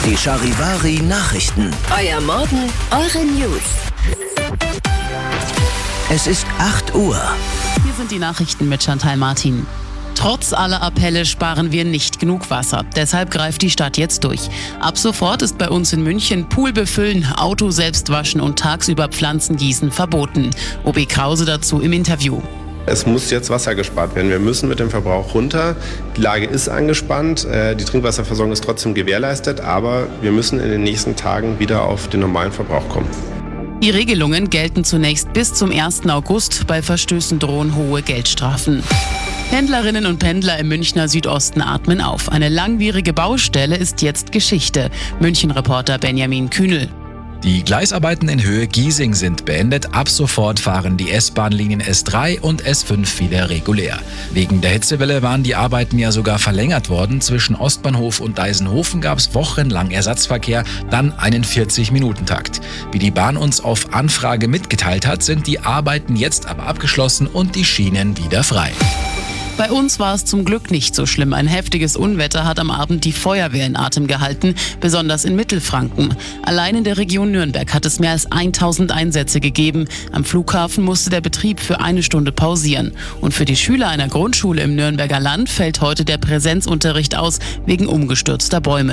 Die Charivari Nachrichten. Euer Morgen, eure News. Es ist 8 Uhr. Hier sind die Nachrichten mit Chantal Martin. Trotz aller Appelle sparen wir nicht genug Wasser. Deshalb greift die Stadt jetzt durch. Ab sofort ist bei uns in München Pool befüllen, Auto selbst waschen und tagsüber Pflanzen gießen verboten. OB Krause dazu im Interview. Es muss jetzt Wasser gespart werden. Wir müssen mit dem Verbrauch runter. Die Lage ist angespannt. Die Trinkwasserversorgung ist trotzdem gewährleistet. Aber wir müssen in den nächsten Tagen wieder auf den normalen Verbrauch kommen. Die Regelungen gelten zunächst bis zum 1. August. Bei Verstößen drohen hohe Geldstrafen. Pendlerinnen und Pendler im Münchner Südosten atmen auf. Eine langwierige Baustelle ist jetzt Geschichte. München-Reporter Benjamin Kühnel. Die Gleisarbeiten in Höhe Giesing sind beendet. Ab sofort fahren die S-Bahn-Linien S3 und S5 wieder regulär. Wegen der Hitzewelle waren die Arbeiten ja sogar verlängert worden. Zwischen Ostbahnhof und Deisenhofen gab es wochenlang Ersatzverkehr, dann einen 40-Minuten-Takt. Wie die Bahn uns auf Anfrage mitgeteilt hat, sind die Arbeiten jetzt aber abgeschlossen und die Schienen wieder frei. Bei uns war es zum Glück nicht so schlimm. Ein heftiges Unwetter hat am Abend die Feuerwehr in Atem gehalten, besonders in Mittelfranken. Allein in der Region Nürnberg hat es mehr als 1000 Einsätze gegeben. Am Flughafen musste der Betrieb für 1 Stunde pausieren. Und für die Schüler einer Grundschule im Nürnberger Land fällt heute der Präsenzunterricht aus, wegen umgestürzter Bäume.